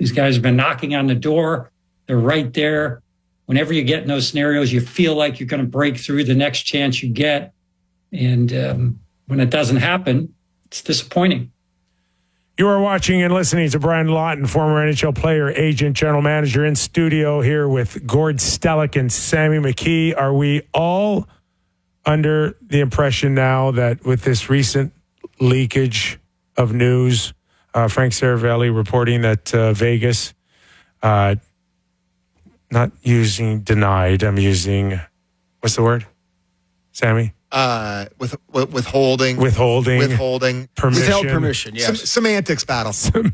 These guys have been knocking on the door. They're right there. Whenever you get in those scenarios, you feel like you're going to break through the next chance you get. And when it doesn't happen, it's disappointing. You are watching and listening to Brian Lawton, former NHL player, agent, general manager, in studio here with Gord Stellick and Sammy McKee. Are we all under the impression now that with this recent leakage of news, Frank Saravelli reporting that Vegas, not using denied, I'm using, what's the word, Sammy? Withholding permission. Withheld permission, yes. Semantics battle.